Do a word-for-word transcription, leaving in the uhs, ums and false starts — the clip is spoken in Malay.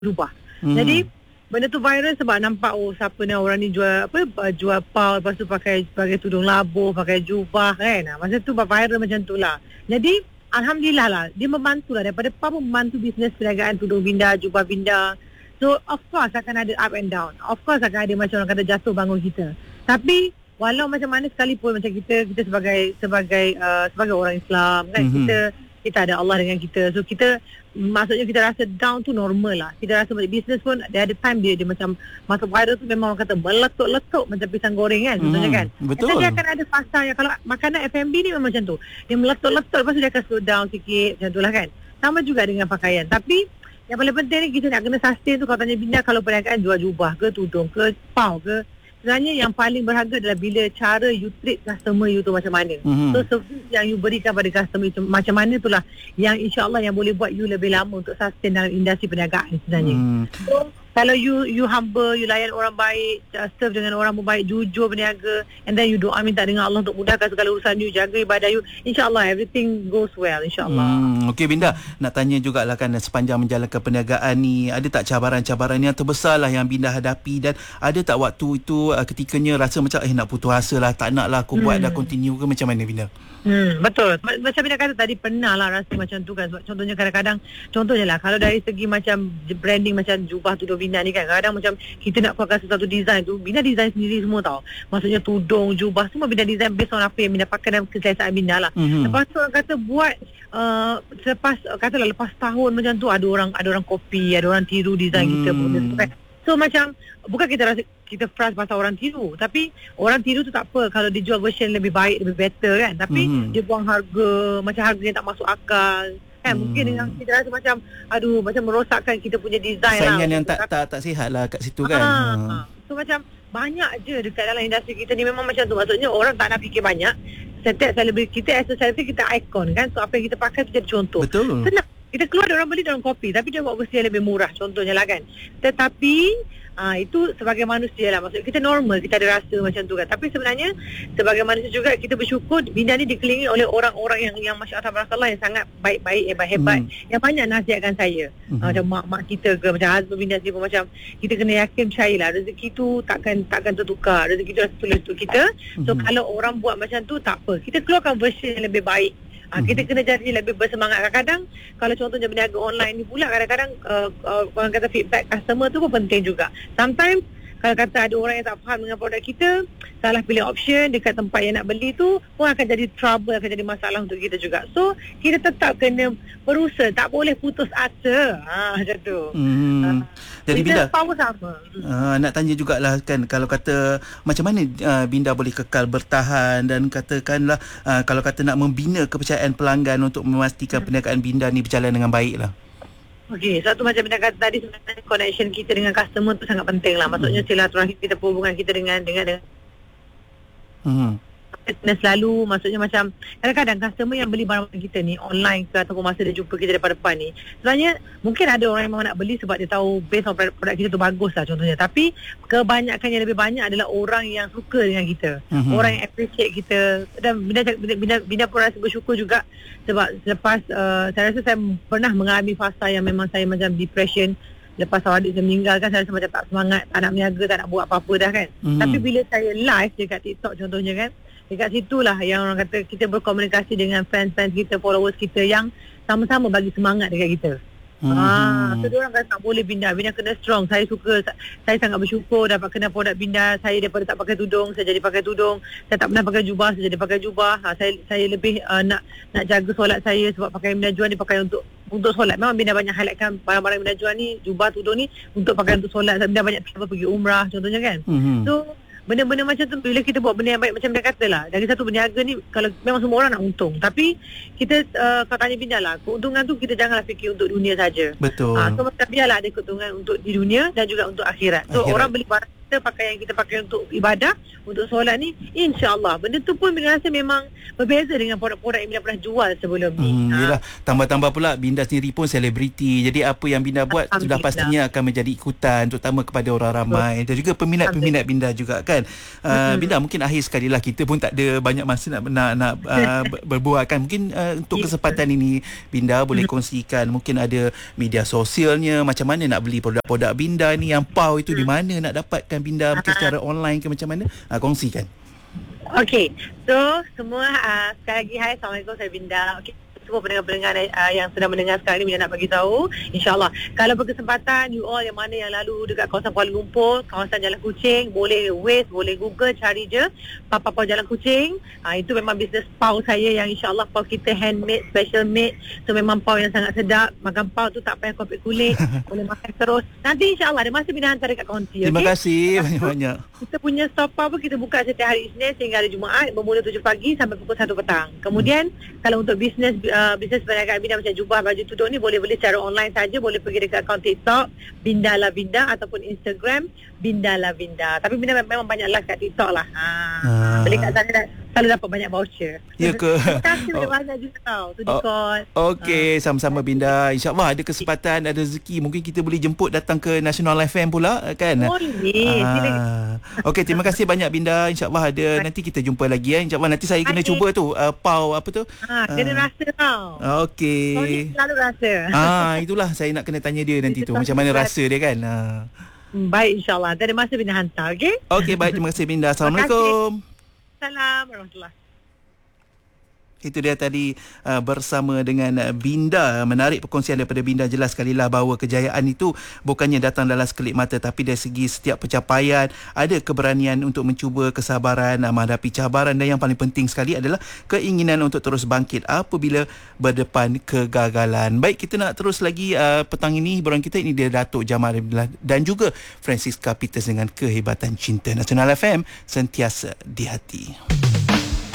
berubah. Hmm. Jadi benda tu viral sebab nampak oh siapa ni orang ni jual apa jual pau, lepas tu pakai pakai tudung labuh, pakai jubah kan. Ha, masa tu viral macam tu lah. Jadi alhamdulillah lah dia membantu lah, daripada pau pun membantu bisnes perniagaan tudung binda, jubah binda. So of course akan ada up and down. Of course akan ada macam orang kata jatuh bangun kita. Tapi walau macam mana sekalipun macam kita kita sebagai sebagai uh, sebagai orang Islam kan, mm-hmm. kita kita ada Allah dengan kita. So kita maksudnya kita rasa down tu normal lah. Kita rasa macam business pun dia ada time dia dia macam masuk viral tu memang orang kata meletup-letup macam pisang goreng kan, contohnya hmm, kan. Betul. Dia akan ada fasa yang kalau makanan F and B ni memang macam tu. Dia meletup-letup lepas tu dia akan slow down sikit macam tu lah kan. Sama juga dengan pakaian. Tapi yang paling penting ni kita nak kena sustain tu. Kalau tanya Binda, kalau perniagaan jual jubah ke tudung ke pau ke, sebenarnya yang paling berharga adalah bila cara you treat customer you tu macam mana. Mm-hmm. So service yang you berikan pada customer you macam mana itulah yang insya-Allah yang boleh buat you lebih lama untuk sustain dalam industri perniagaan sebenarnya. Mm. So kalau you you humble, you layan orang baik, serve dengan orang baik, jujur berniaga, and then you doa minta dengan Allah untuk mudahkan segala urusan you, jaga ibadah you, insya-Allah everything goes well insya-Allah. Hmm, okey Binda, nak tanya jugalah kan sepanjang menjalankan perniagaan ni, ada tak cabaran-cabaran yang terbesar lah yang Binda hadapi, dan ada tak waktu itu uh, ketikanya rasa macam eh nak putus asa lah, tak nak lah aku hmm. buat dah continue ke, macam mana Binda? Hmm, betul. Macam Binda kata tadi, pernah lah rasa macam tu kan. Sebab contohnya kadang-kadang, contohnya lah kalau dari segi macam branding macam jubah tudung Binda ni kan, kadang-kadang macam kita nak keluarkan sesuatu design tu, Binda design sendiri semua tau. Maksudnya tudung, jubah, semua Binda design based on apa yang Binda pakai dalam keselesaan Binda lah. Mm-hmm. Lepas tu orang kata buat uh, selepas, katalah lepas tahun macam tu, ada orang ada orang copy, ada orang tiru design mm. kita pun. So macam bukan kita rasa kita frust pasal orang tiru, tapi orang tiru tu tak apa kalau dia jual version lebih baik, lebih better kan. Tapi mm-hmm. dia buang harga, macam harga yang tak masuk akal kan. Hmm. Mungkin dengan kita rasa macam aduh, macam merosakkan kita punya design lah. Saingan yang tak, tak tak sihat lah kat situ kan. Ha, ha. So macam banyak je dekat dalam industri kita ni memang macam tu. Maksudnya orang tak nak fikir banyak. Setiap selebriti kita as a celebrity, kita ikon kan. So apa yang kita pakai tu jadi contoh. Betul. Senang. Kita keluar dia orang beli dalam kopi, tapi dia buat versi yang lebih murah contohnya lah kan. Tetapi ah, itu sebagai manusia lah. Maksudnya kita normal, kita ada rasa macam tu kan. Tapi sebenarnya sebagai manusia juga kita bersyukur Binda ni dikelilingi oleh orang-orang yang yang masya-Allah tabarakallah yang sangat baik-baik, hebat-hebat, hmm. yang banyak nasihatkan saya. Hmm. Ah, macam mak-mak kita ke, macam husband Binda sendiri pun macam kita kena yakin percayalah rezeki tu takkan takkan tertukar. Rezeki tu dah tertulis untuk kita. So hmm. kalau orang buat macam tu tak apa. Kita keluarkan versi yang lebih baik. Ha, kita kena jadi lebih bersemangat. Kadang-kadang kalau contohnya berniaga online ni pula, kadang-kadang uh, uh, orang kata feedback customer tu pun penting juga. Sometimes kalau kata ada orang yang tak faham dengan produk kita, salah pilih option dekat tempat yang nak beli tu pun akan jadi trouble, akan jadi masalah untuk kita juga. So kita tetap kena berusaha, tak boleh putus asa. Ha, macam tu. Hmm. Ha. Jadi Binda, power sama. Uh, nak tanya jugalah kan, kalau kata macam mana uh, Binda boleh kekal bertahan, dan katakanlah uh, kalau kata nak membina kepercayaan pelanggan untuk memastikan hmm. perniagaan Binda ni berjalan dengan baik lah. Okey, satu macam Binda kata tadi, sebenarnya connection kita dengan customer tu sangat penting lah. Maksudnya silaturahim kita, hubungan kita dengan dengan dengan hmm. dan selalu, maksudnya macam kadang-kadang customer yang beli barang kita ni online ke ataupun masa dia jumpa kita depan-depan ni, sebenarnya mungkin ada orang yang memang nak beli sebab dia tahu based on produk kita tu bagus lah contohnya. Tapi kebanyakan yang lebih banyak adalah orang yang suka dengan kita, mm-hmm. orang yang appreciate kita. Dan Binda, Binda, Binda pun rasa bersyukur juga sebab selepas uh, saya rasa saya pernah mengalami fasa yang memang saya macam depression. Lepas awak adik saya meninggal kan, saya rasa macam tak semangat, tak nak berniaga, tak nak buat apa-apa dah kan. Mm-hmm. Tapi bila saya live dekat TikTok contohnya kan, dekat situlah yang orang kata kita berkomunikasi dengan fans-fans kita, followers kita yang sama-sama bagi semangat dekat kita. Hmm. Ah, so diorang kata tak boleh Binda, Binda kena strong. Saya suka, saya sangat bersyukur dapat kena produk Binda. Saya daripada tak pakai tudung, saya jadi pakai tudung. Saya tak pernah pakai jubah, saya jadi pakai jubah. Ha, saya saya lebih uh, nak nak jaga solat saya sebab pakai Binda jual ni pakai untuk untuk solat. Memang Binda banyak highlightkan barang-barang Binda jual ni, jubah, tudung ni untuk pakai untuk solat. Binda banyak travel pergi umrah contohnya kan. Hmm. So benda-benda macam tu, bila kita buat benda yang baik, macam dia kata lah, dari satu berniaga ni kalau memang semua orang nak untung, tapi kita uh, kalau tanya Binda lah, keuntungan tu kita janganlah fikir untuk dunia saja. Betul. Ha, so biarlah ada keuntungan untuk di dunia dan juga untuk akhirat. So akhirat. Orang beli barang kita, pakaian kita pakai untuk ibadah, untuk solat ni, insya-Allah benda tu pun Minda rasa memang berbeza dengan produk-produk yang Minda pernah jual sebelum ni. Hmm, ha. Yelah, tambah-tambah pula Binda sendiri pun selebriti. Jadi apa yang Binda buat sudah pastinya akan menjadi ikutan, terutama kepada orang ramai dan juga peminat-peminat Binda juga kan. Uh, Binda, mungkin akhir sekali lah, kita pun tak ada banyak masa nak nak, nak uh, berbual kan. Mungkin uh, untuk kesempatan ini Binda boleh kongsikan, mungkin ada media sosialnya, macam mana nak beli produk-produk Binda ni, yang P A U itu di mana nak dapatkan Binda, mungkin secara online ke macam mana? Uh, kongsikan. Okey, so semua uh, sekali lagi hai, Assalamualaikum, saya Binda. Okey, semua pendengar-pendengar uh, yang sedang mendengar sekarang ni, Binda nak bagi tahu, insyaAllah kalau berkesempatan you all yang mana yang lalu dekat kawasan Kuala Lumpur, kawasan Jalan Kuching, boleh Waze, boleh Google, cari je Papa Pau Jalan Kuching. uh, itu memang bisnes pau saya yang insyaAllah pau kita handmade, special made. So memang pau yang sangat sedap. Makan pau tu tak payah kopek kulit, boleh makan terus. Nanti insyaAllah ada masa Binda hantar dekat konti. Terima okay? kasih banyak-banyak. Kita punya store pau pun kita buka setiap hari Isnin sehingga hari Jumaat, bermula tujuh pagi sampai pukul satu petang. Kemudian hmm. kalau untuk bisnes uh, bisnes perniagaan Binda macam jubah, baju tudung ni, boleh beli secara online saja. Boleh pergi dekat akaun TikTok Binda La Binda ataupun Instagram Binda La Binda. Tapi Binda memang banyak live kat TikTok lah. Ha. Ah. Beli kat sana dah selalu dapat banyak voucher. Ya ke? Terima kasih oh. banyak juga tau. Tu di call. Okey, ha. sama-sama Binda. InsyaAllah ada kesempatan, ada rezeki, mungkin kita boleh jemput datang ke National F M pula kan? Boleh. Ah. Okey, terima kasih banyak Binda. InsyaAllah ada, nanti kita jumpa lagi ya. InsyaAllah nanti saya kena okay. cuba tu uh, pau apa tu? Ha, kena uh. rasa tau. Okey. Kau ni selalu rasa. Ah, itulah saya nak kena tanya dia nanti tu, macam mana rasa dia kan. Ah. Baik, insyaAllah. Tak ada masa Binda hantar, okey? Okey, baik. Terima kasih Binda. Assalamualaikum. Assalamualaikum warahmatullahi. Itu dia tadi uh, bersama dengan uh, Binda. Menarik perkongsian daripada Binda. Jelas sekali lah bahawa kejayaan itu bukannya datang dalam sekelip mata, tapi dari segi setiap pencapaian ada keberanian untuk mencuba, kesabaran uh, menghadapi cabaran, dan yang paling penting sekali adalah keinginan untuk terus bangkit apabila berdepan kegagalan. Baik, kita nak terus lagi uh, petang ini hiburan kita. Ini dia Datuk Jamal dan juga Francisca Peters dengan Kehebatan Cinta. Nasional F M, sentiasa di hati.